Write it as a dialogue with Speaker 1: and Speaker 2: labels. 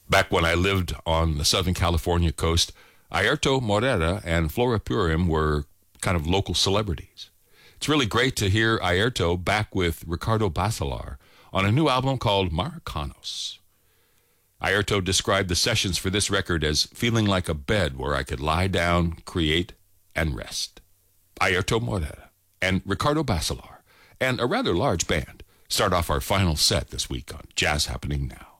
Speaker 1: Back when I lived on the Southern California coast, Airto Morera and Flora Purim were kind of local celebrities. It's really great to hear Airto back with Ricardo Basilar on a new album called Maricanos. Airto described the sessions for this record as feeling like a bed where I could lie down, create, and rest. Airto Morera and Ricardo Basilar, and a rather large band, start off our final set this week on Jazz Happening Now.